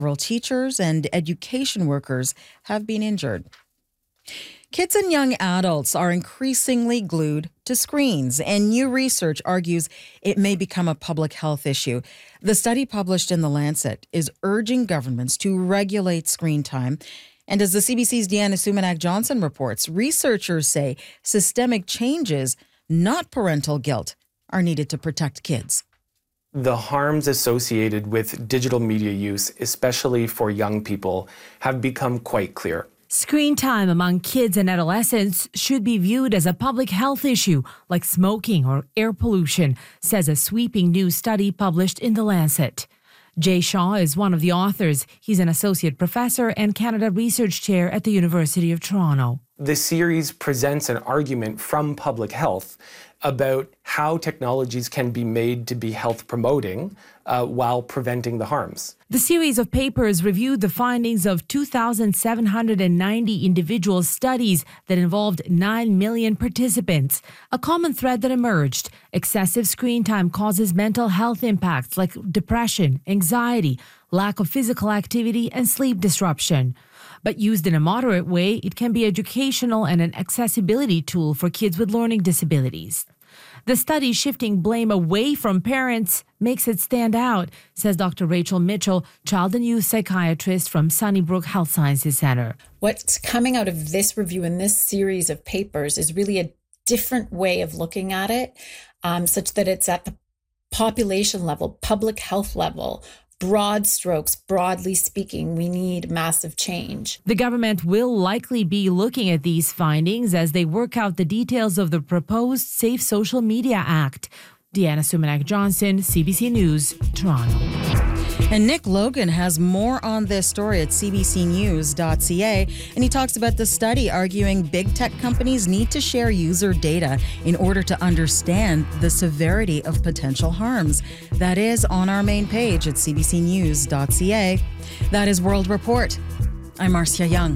Several teachers and education workers have been injured. Kids and young adults are increasingly glued to screens, and new research argues it may become a public health issue. The study published in The Lancet is urging governments to regulate screen time. And as the CBC's Deanna Sumanak-Johnson reports, researchers say systemic changes, not parental guilt, are needed to protect kids. The harms associated with digital media use, especially for young people, have become quite clear. Screen time among kids and adolescents should be viewed as a public health issue, like smoking or air pollution, says a sweeping new study published in The Lancet. Jay Shaw is one of the authors. He's an associate professor and Canada Research Chair at the University of Toronto. The series presents an argument from public health about how technologies can be made to be health promoting while preventing the harms. The series of papers reviewed the findings of 2,790 individual studies that involved 9 million participants. A common thread that emerged: excessive screen time causes mental health impacts like depression, anxiety, lack of physical activity, and sleep disruption. But used in a moderate way, it can be educational and an accessibility tool for kids with learning disabilities. The study shifting blame away from parents makes it stand out, says Dr. Rachel Mitchell, child and youth psychiatrist from Sunnybrook Health Sciences Centre. What's coming out of this review and this series of papers is really a different way of looking at it, such that it's at the population level, public health level. Broad strokes, broadly speaking, we need massive change. The government will likely be looking at these findings as they work out the details of the proposed Safe Social Media Act. Deanna Sumanak-Johnson, CBC News, Toronto. And Nick Logan has more on this story at cbcnews.ca, and he talks about the study arguing big tech companies need to share user data in order to understand the severity of potential harms. That is on our main page at cbcnews.ca. That is World Report. I'm Marcia Young.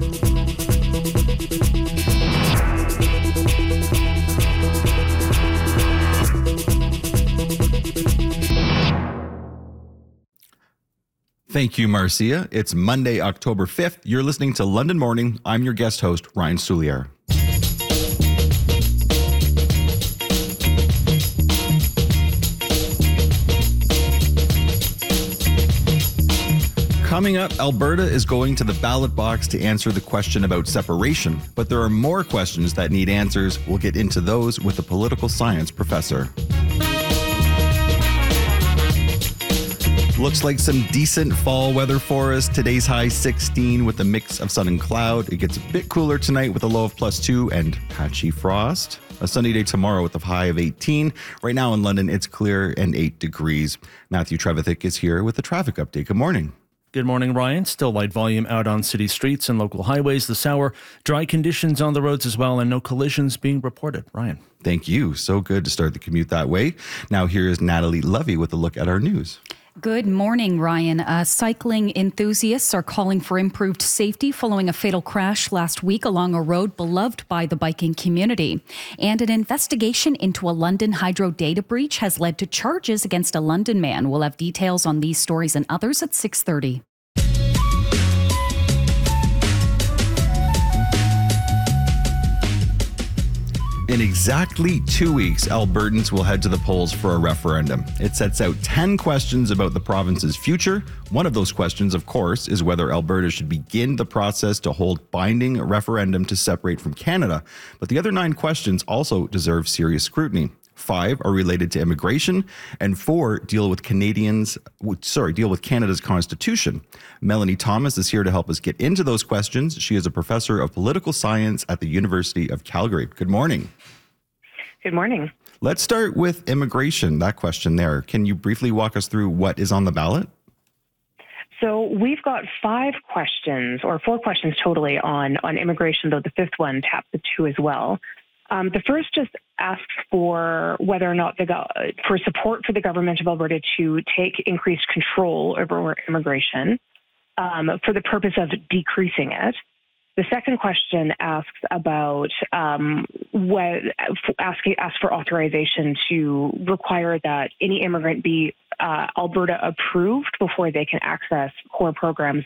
Thank you, Marcia. It's Monday, October 5th. You're listening to London Morning. I'm your guest host, Ryan Soulier. Coming up, Alberta is going to the ballot box to answer the question about separation, but there are more questions that need answers. We'll get into those with a political science professor. Looks like some decent fall weather for us. Today's high 16 with a mix of sun and cloud. It gets a bit cooler tonight with a low of +2 and patchy frost. A sunny day tomorrow with a high of 18. Right now in London, it's clear and 8 degrees. Matthew Trevithick is here with a traffic update. Good morning. Good morning, Ryan. Still light volume out on city streets and local highways this hour. Dry conditions on the roads as well, and no collisions being reported. Ryan. Thank you. So good to start the commute that way. Now here is Natalie Levy with a look at our news. Good morning, Ryan. Cycling enthusiasts are calling for improved safety following a fatal crash last week along a road beloved by the biking community. And an investigation into a London Hydro data breach has led to charges against a London man. We'll have details on these stories and others at 6:30. In exactly 2 weeks, Albertans will head to the polls for a referendum. It sets out 10 questions about the province's future. One of those questions, of course, is whether Alberta should begin the process to hold binding referendum to separate from Canada. But the other 9 questions also deserve serious scrutiny. 5 are related to immigration, and 4 deal with Canada's constitution. Melanie Thomas is here to help us get into those questions. She is a professor of political science at the University of Calgary. Good morning. Good morning. Let's start with immigration, that question there. Can you briefly walk us through what is on the ballot? So we've got 5 questions, or 4 questions totally on immigration, though the 5th one taps the 2 as well. The first just asks for whether or not for support for the government of Alberta to take increased control over immigration for the purpose of decreasing it. The second question asks about asks for authorization to require that any immigrant be Alberta approved before they can access core programs